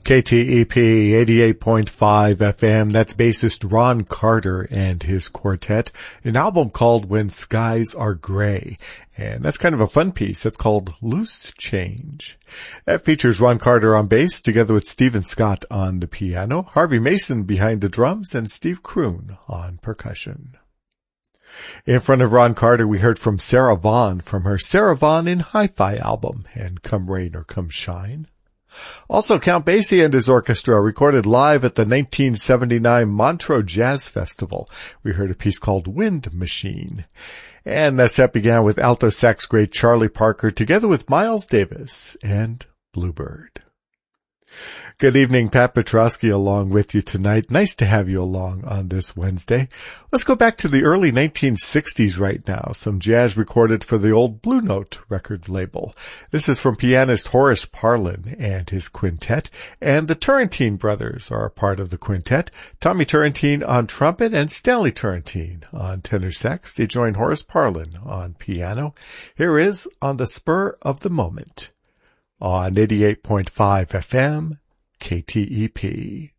KTEP 88.5 FM. That's bassist Ron Carter and his quartet. An album called When Skies Are Gray. And that's kind of a fun piece. It's called Loose Change. That features Ron Carter on bass together with Stephen Scott on the piano, Harvey Mason behind the drums, and Steve Kroon on percussion. In front of Ron Carter, we heard from Sarah Vaughan from her Sarah Vaughan in Hi-Fi album and Come Rain or Come Shine. Also, Count Basie and his orchestra recorded live at the 1979 Montreux Jazz Festival. We heard a piece called Wind Machine. And that set began with alto sax great Charlie Parker together with Miles Davis and Bluebird. Good evening, Pat Petrosky along with you tonight. Nice to have you along on this Wednesday. Let's go back to the early 1960s right now. Some jazz recorded for the old Blue Note record label. This is from pianist Horace Parlan and his quintet, and the Turrentine brothers are a part of the quintet. Tommy Turrentine on trumpet and Stanley Turrentine on tenor sax. They join Horace Parlan on piano. Here is On the Spur of the Moment on 88.5 FM. KTEP.